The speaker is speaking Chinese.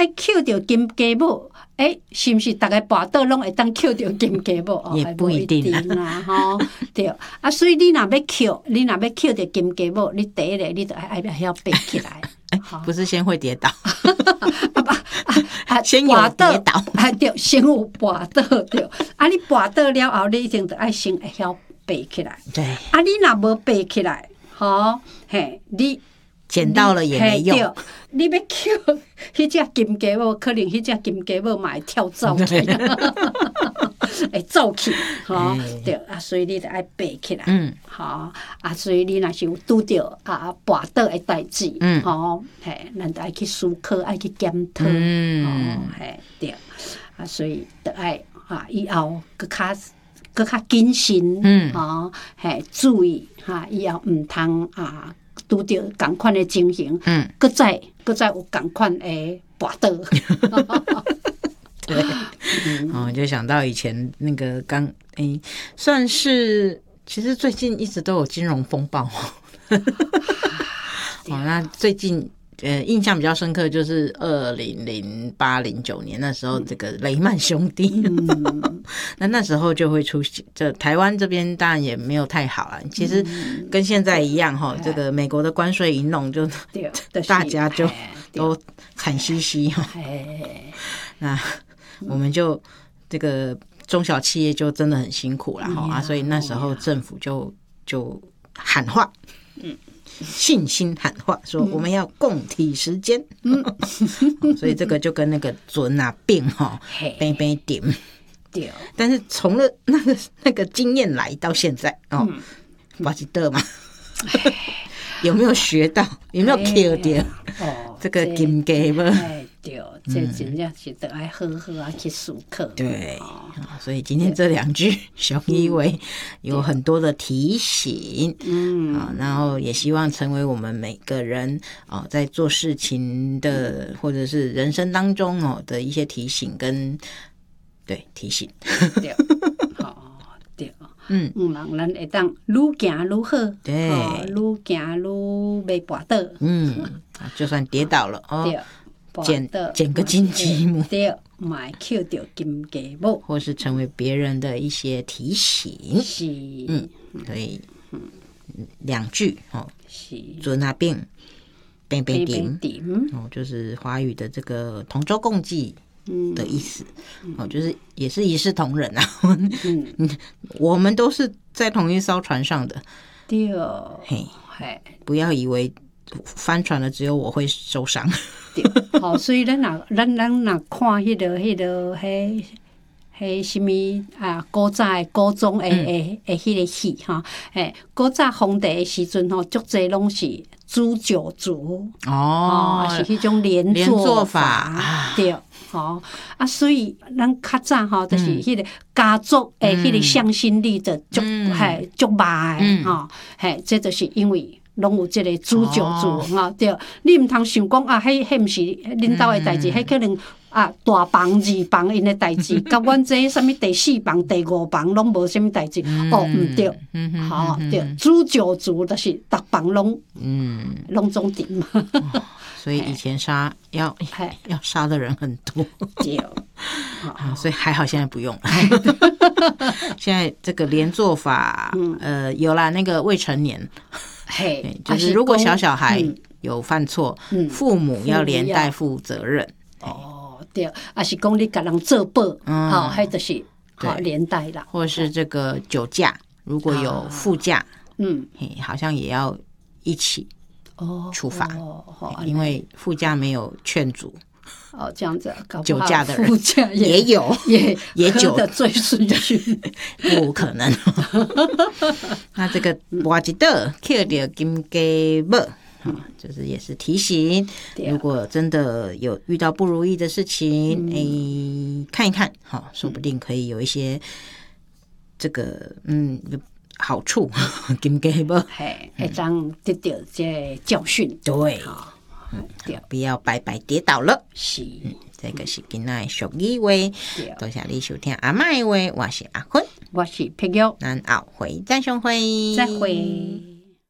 爱捡到金鸡母，是毋是大家跋倒拢会当捡到金鸡母？ 也不一定啦，吼，对。啊，所以你若要捡到金鸡母，你第一个你就爱晓爬起来。 不是先会跌倒，先有跌倒， 对，先有跋倒，对。啊，你跋倒了后，你一定就爱先会晓爬起来。 对。 啊，你若无爬起来，吼，你捡到了也没用。 你要捡迄只金鸡母，可能迄只金鸡母嘛会跳走去，会走去，吼，对啊，所以你就爱爬起来，吼啊，所以你若是有拄着跋倒的代志，吼，咱就爱去思考，爱去检讨，对啊，所以就爱以后搁较谨慎，吼，注意以后毋通拄着同款的情形，搁再有同款的跋倒。 对，就想到以前那个算是，其实最近一直都有金融风暴那最近印象比较深刻就是2008、09年那时候，这个雷曼兄弟，那时候就会出现，这台湾这边当然也没有太好了。其实跟现在一样这个美国的关税一弄，就大家就都惨兮兮那我们就这个中小企业就真的很辛苦了所以那时候政府就喊话，信心喊话说我们要共体时间，所以这个就跟那个准病边边点，但是从了那个经验来到现在我记得嘛，有没有学到？有没有 kill 掉这个金鸡母？ 对，这真正是得爱好好去思考。 对，所以今天这2句熊一为有很多的提醒，然后也希望成为我们每个人在做事情的或者是人生当中的一些提醒跟提醒。 对，对。咱会当愈行愈好，对，愈行愈袂跋倒。 就算跌倒了捡个金鸡母， 对，买捡到金鸡母， 或是成为别人的一些提醒。 是， 所以2句是准病边边点就是华语的这个同舟共济的意思，就是也是一视同仁我们都是在同一艘船上的， 对， 不要以为翻船了只有我会受伤。 对，所以咱若看迄个什么古早的古装的迄个戏古早皇帝的时阵足侪拢是煮酒族是迄种连坐法对。所以咱较早就是迄个家族的迄个向心力就足歹的这就是因为拢有这个煮酒族对，你毋通想讲迄毋是恁兜的代志，迄可能大房二房因的代志，甲阮这什么第4房、第5房拢无什么代志，毋对，对，煮酒族就是逐房拢总顶嘛。 所以以前要杀的人很多，所以还好现在不用了。现在这个连坐法，有啦，那个未成年，就是如果小孩有犯错，父母要连带负责任。 对，是讲你甲人做保，迄就是连带啦。 或是这个酒驾，如果有副驾，好像也要一起处罚，因为副驾没有劝阻。 这样子， 酒驾的人副驾也有，也酒的醉醺醺， 不可能。那这个我记得捡到金鸡母，就是也是提醒，如果真的有遇到不如意的事情，看一看，说不定可以有一些这个好处。金鸡母， 会当得到这教训。 对。不要白白跌倒了。 是， 这个是今天的俗语话，多谢你收听阿嬷的话，我是阿坤， 我是碧玉， 咱后回再相会， 再会。